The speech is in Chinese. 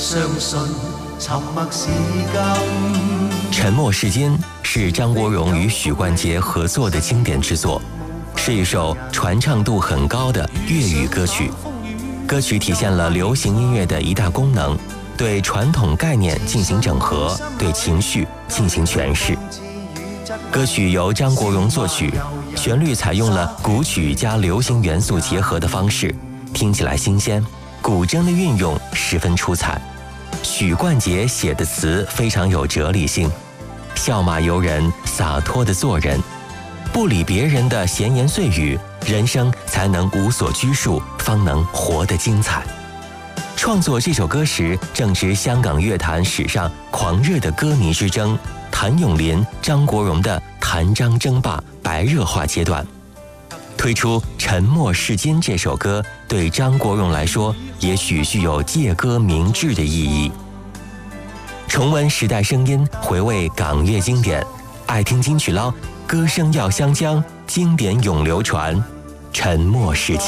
相信沉默是金。 沉默是金是张国荣与许冠杰合作的经典之作，是一首传唱度很高的粤语歌曲。歌曲体现了流行音乐的一大功能，对传统概念进行整合，对情绪进行诠释。歌曲由张国荣作曲，旋律采用了古曲加流行元素结合的方式，听起来新鲜，古筝的运用十分出彩。许冠杰写的词非常有哲理性，笑马由人，洒脱的做人，不理别人的闲言碎语，人生才能无所拘束，方能活得精彩。创作这首歌时，正值香港乐坛史上狂热的歌迷之争，谭咏麟、张国荣的谭张争霸白热化阶段。推出《沉默是金》这首歌，对张国荣来说，也许具有借歌明志的意义。重温时代声音，回味港乐经典，爱听金曲捞，歌声要香江，经典永流传。沉默是金。